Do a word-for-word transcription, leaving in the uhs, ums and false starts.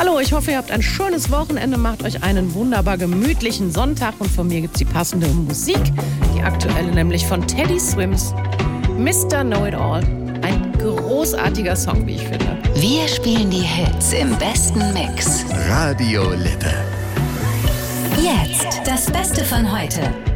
Hallo, ich hoffe, ihr habt ein schönes Wochenende, macht euch einen wunderbar gemütlichen Sonntag und von mir gibt's die passende Musik, die aktuelle nämlich von Teddy Swims, Mister Know-It-All. Ein großartiger Song, wie ich finde. Wir spielen die Hits im besten Mix. Radio Lippe. Jetzt das Beste von heute.